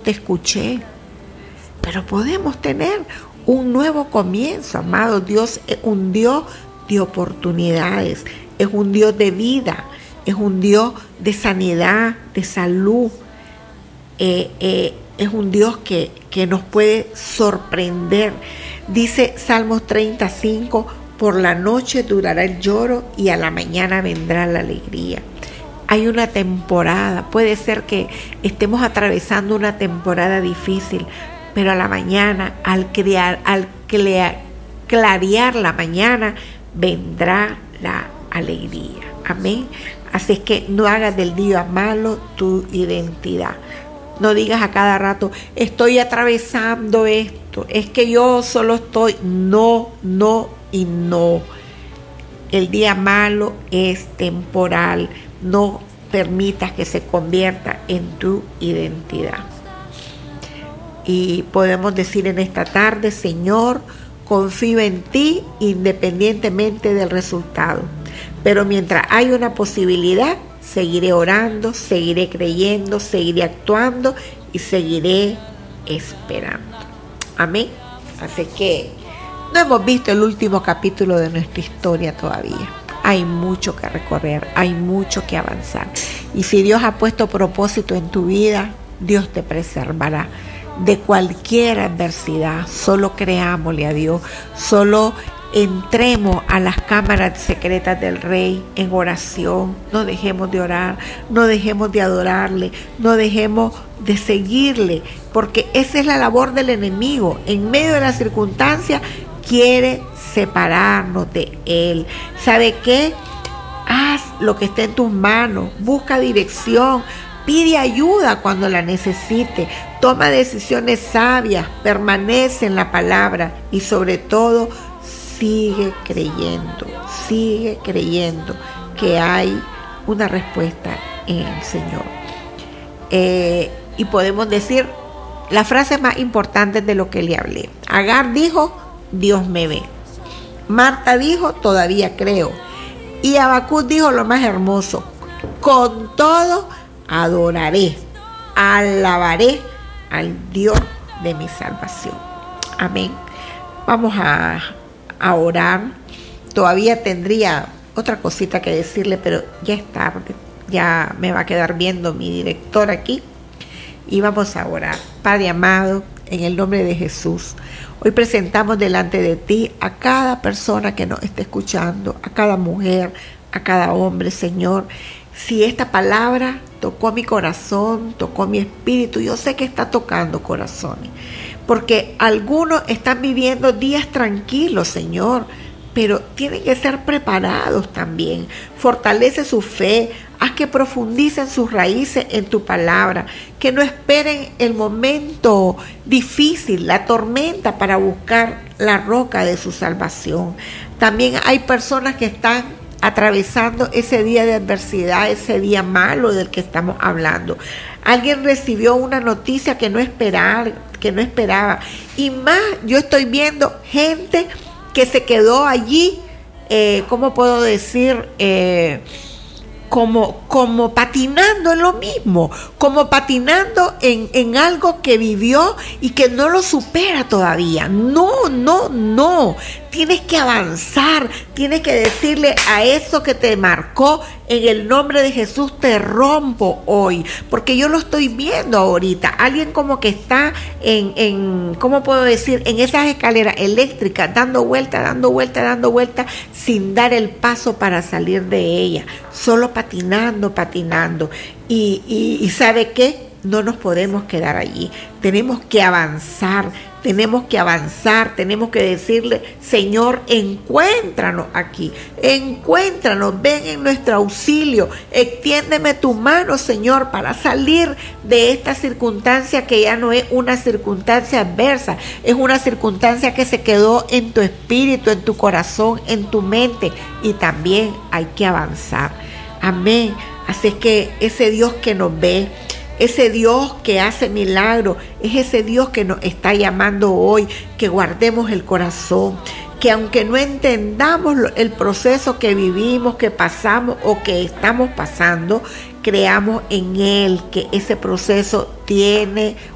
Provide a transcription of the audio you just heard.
te escuché. Pero podemos tener un nuevo comienzo, amado. Dios es un Dios de oportunidades, es un Dios de vida, es un Dios de sanidad, de salud. Es un Dios que nos puede sorprender. Dice Salmos 35, por la noche durará el lloro y a la mañana vendrá la alegría. Hay una temporada, puede ser que estemos atravesando una temporada difícil, pero a la mañana, al clarear la mañana, vendrá la alegría. Amén. Así es que no hagas del día malo tu identidad. No digas a cada rato, estoy atravesando esto, es que yo solo estoy. No, no y no. El día malo es temporal. No permitas que se convierta en tu identidad. Y podemos decir en esta tarde, Señor, confío en ti independientemente del resultado. Pero mientras hay una posibilidad, seguiré orando, seguiré creyendo, seguiré actuando y seguiré esperando. Amén. Así que no hemos visto el último capítulo de nuestra historia todavía. Hay mucho que recorrer, hay mucho que avanzar. Y si Dios ha puesto propósito en tu vida, Dios te preservará de cualquier adversidad. Solo creámosle a Dios, solo entremos a las cámaras secretas del Rey en oración. No dejemos de orar, no dejemos de adorarle, no dejemos de seguirle, porque esa es la labor del enemigo. En medio de las circunstancias quiere separarnos de Él. ¿Sabe qué? Haz lo que esté en tus manos, busca dirección, pide ayuda cuando la necesite, toma decisiones sabias, permanece en la palabra y sobre todo sigue creyendo que hay una respuesta en el Señor. Y podemos decir las frases más importantes de lo que le hablé. Agar dijo, Dios me ve. Marta dijo, todavía creo. Y Habacuc dijo lo más hermoso, con todo adoraré, alabaré al Dios de mi salvación. Amén. Vamos a orar. Todavía tendría otra cosita que decirle, pero ya es tarde. Ya me va a quedar viendo mi director aquí. Y vamos a orar. Padre amado, en el nombre de Jesús, hoy presentamos delante de ti a cada persona que nos esté escuchando, a cada mujer, a cada hombre, Señor. Si esta palabra tocó mi corazón, tocó mi espíritu, yo sé que está tocando corazones, porque algunos están viviendo días tranquilos, Señor, pero tienen que ser preparados también. Fortalece su fe, haz que profundicen sus raíces en tu palabra, que no esperen el momento difícil, la tormenta, para buscar la roca de su salvación. También hay personas que están atravesando ese día de adversidad, ese día malo del que estamos hablando. Alguien recibió una noticia que no esperaba. Y más, yo estoy viendo gente que se quedó allí, ¿cómo puedo decir? Como patinando en lo mismo, como patinando en algo que vivió y que no lo supera todavía. No. Tienes que avanzar, tienes que decirle a eso que te marcó, en el nombre de Jesús te rompo hoy, porque yo lo estoy viendo ahorita. Alguien como que está ¿cómo puedo decir? En esas escaleras eléctricas, dando vuelta, sin dar el paso para salir de ella, solo patinando. Y ¿sabe qué? No nos podemos quedar allí, tenemos que avanzar, tenemos que decirle, Señor, encuéntranos aquí, ven en nuestro auxilio, extiéndeme tu mano, Señor, para salir de esta circunstancia que ya no es una circunstancia adversa, es una circunstancia que se quedó en tu espíritu, en tu corazón, en tu mente, y también hay que avanzar. Amén. Así es que ese Dios que nos ve, ese Dios que hace milagros, es ese Dios que nos está llamando hoy, que guardemos el corazón, que aunque no entendamos el proceso que vivimos, que pasamos o que estamos pasando, creamos en Él que ese proceso tiene